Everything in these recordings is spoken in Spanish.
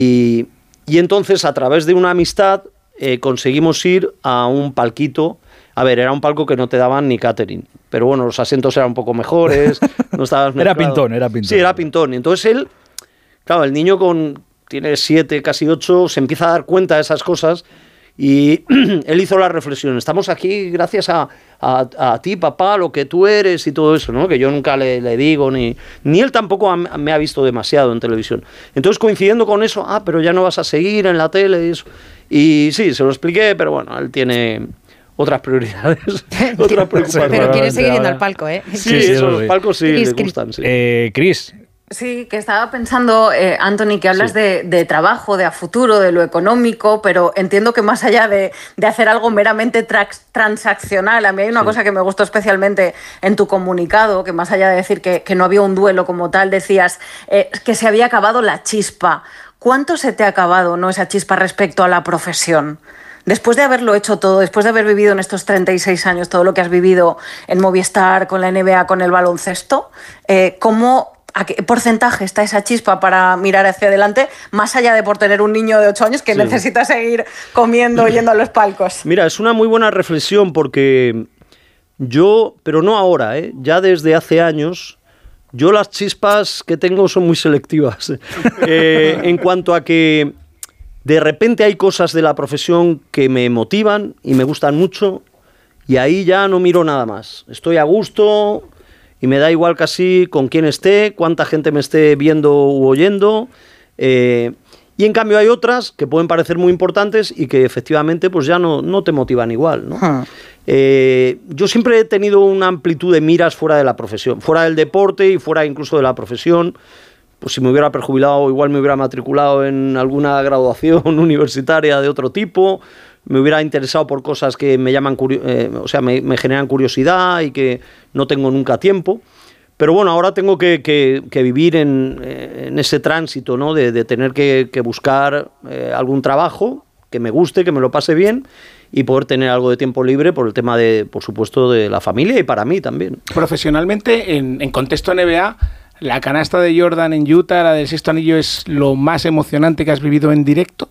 Y entonces, a través de una amistad, conseguimos ir a un palquito. A ver, era un palco que no te daban ni catering, pero bueno, los asientos eran un poco mejores, no estabas mezclado. Era pintón. Sí, era pintón. Y entonces él, claro, el niño tiene 7, casi 8, se empieza a dar cuenta de esas cosas y él hizo la reflexión. Estamos aquí gracias a ti, papá, lo que tú eres y todo eso, ¿no? Que yo nunca le digo, ni él tampoco me ha visto demasiado en televisión. Entonces, coincidiendo con eso, pero ya no vas a seguir en la tele y eso. Y sí, se lo expliqué, pero bueno, él tiene otras prioridades, otras preocupaciones. Pero quiere seguir yendo al palco, ¿eh? Sí, eso, los palcos sí le gustan, sí. Cris. Sí, que estaba pensando, Anthony, que hablas de trabajo, de a futuro, de lo económico, pero entiendo que más allá de hacer algo meramente transaccional, a mí hay una cosa que me gustó especialmente en tu comunicado, que más allá de decir que no había un duelo como tal, decías que se había acabado la chispa. ¿Cuánto se te ha acabado, no, esa chispa respecto a la profesión? Después de haberlo hecho todo, después de haber vivido en estos 36 años todo lo que has vivido en Movistar, con la NBA, con el baloncesto, ¿a qué porcentaje está esa chispa para mirar hacia adelante, más allá de por tener un niño de 8 años que necesita seguir comiendo, yendo a los palcos? Mira, es una muy buena reflexión porque yo, pero no ahora, ya desde hace años, yo las chispas que tengo son muy selectivas. En cuanto a que de repente hay cosas de la profesión que me motivan y me gustan mucho y ahí ya no miro nada más. Estoy a gusto y me da igual casi con quién esté, cuánta gente me esté viendo u oyendo. Y en cambio hay otras que pueden parecer muy importantes y que efectivamente pues ya no te motivan igual, ¿no? Yo siempre he tenido una amplitud de miras fuera de la profesión, fuera del deporte y fuera incluso de la profesión. Pues si me hubiera prejubilado, igual me hubiera matriculado en alguna graduación universitaria de otro tipo, me hubiera interesado por cosas que me llaman, me generan curiosidad y que no tengo nunca tiempo. Pero bueno, ahora tengo que vivir en ese tránsito, ¿no? De tener que buscar algún trabajo que me guste, que me lo pase bien y poder tener algo de tiempo libre por el tema por supuesto, de la familia y para mí también. Profesionalmente, en contexto NBA, ¿la canasta de Jordan en Utah, la del sexto anillo, es lo más emocionante que has vivido en directo?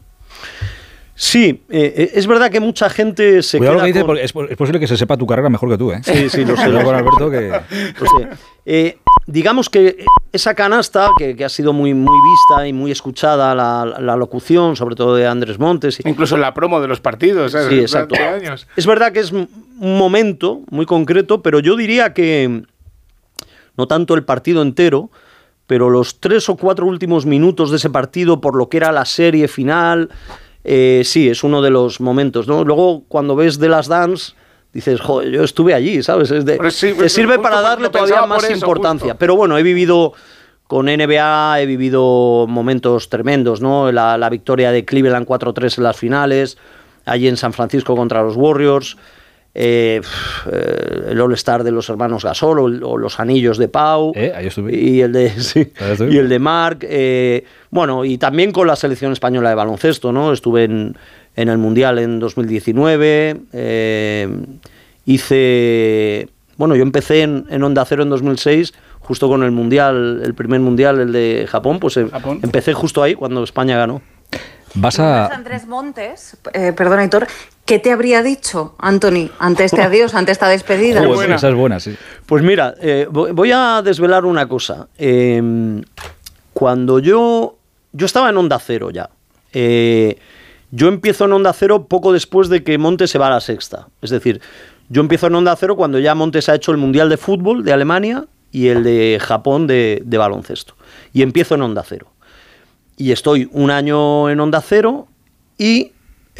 Sí, es verdad que mucha gente se Cuidado queda lo que dice, porque es posible que se sepa tu carrera mejor que tú, ¿eh? Sí, lo sé. Con Alberto que... Lo sé. Digamos que esa canasta, que ha sido muy, muy vista y muy escuchada, la locución, sobre todo de Andrés Montes. Incluso en la promo de los partidos, ¿eh? Sí, exacto. Años. Es verdad que es un momento muy concreto, pero yo diría que no tanto el partido entero, pero los 3 o 4 últimos minutos de ese partido, por lo que era la serie final, sí, es uno de los momentos, ¿no? Luego, cuando ves The Last Dance, dices, joder, yo estuve allí, ¿sabes? Te sirve para darle todavía más importancia. Pero bueno, he vivido con NBA, he vivido momentos tremendos, ¿no? La victoria de Cleveland 4-3 en las finales, allí en San Francisco contra los Warriors, el All-Star de los hermanos Gasol o los anillos de Pau ahí estuve. y el de Marc, bueno, y también con la selección española de baloncesto, ¿no? Estuve en el Mundial en 2019, yo empecé en Onda Cero en 2006 justo con el Mundial, el primer Mundial, el de Japón, pues empecé justo ahí cuando España ganó. Andrés Montes, perdona, Hitor, ¿qué te habría dicho, Anthony, ante este adiós, ante esta despedida? Esa es buena, sí. Pues mira, voy a desvelar una cosa. Cuando yo estaba en Onda Cero ya, yo empiezo en Onda Cero poco después de que Montes se va a La Sexta. Es decir, yo empiezo en Onda Cero cuando ya Montes ha hecho el Mundial de Fútbol de Alemania y el de Japón de baloncesto. Y empiezo en Onda Cero. Y estoy un año en Onda Cero y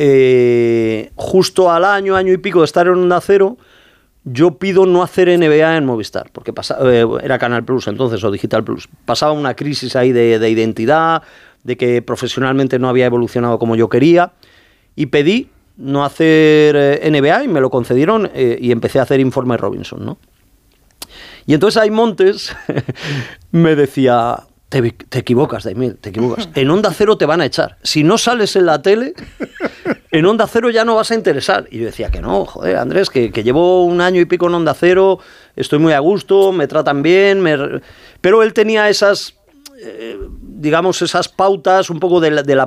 justo al año y pico de estar en Onda Cero, yo pido no hacer NBA en Movistar, porque era Canal Plus entonces o Digital Plus. Pasaba una crisis ahí de identidad, de que profesionalmente no había evolucionado como yo quería, y pedí no hacer NBA y me lo concedieron y empecé a hacer Informe Robinson, ¿no? Y entonces ahí Montes me decía... Te equivocas, Daimiel, te equivocas. En Onda Cero te van a echar. Si no sales en la tele, en Onda Cero ya no vas a interesar. Y yo decía que no, joder, Andrés, que llevo un año y pico en Onda Cero, estoy muy a gusto, me tratan bien, pero él tenía esas, esas pautas un poco de la